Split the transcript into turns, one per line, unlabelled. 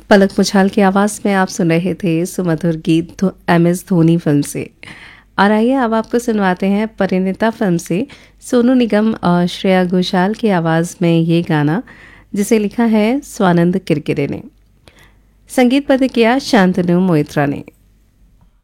पलक मुछाल की आवाज़ में आप सुन रहे थे सुमधुर गीत MS धोनी फिल्म से। और आइए अब आपको सुनवाते हैं परिणीता फिल्म से सोनू निगम और श्रेया घोषाल की आवाज़ में ये गाना, जिसे लिखा है स्वानंद किरकिरे ने। संगीतबद्ध किया शांतनु मोइत्रा ने।